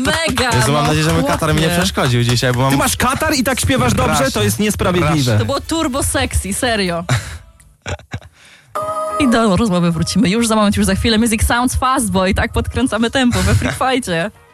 mega. Jezu, mam nadzieję, że mój katar mi nie przeszkodził dzisiaj, bo mam... Ty masz katar i tak śpiewasz dobrze? To jest niesprawiedliwe. To było turbo sexy, serio. I do rozmowy wrócimy już za moment, już za chwilę. Music Sounds Fast Boy, tak podkręcamy tempo we Freak Fightie.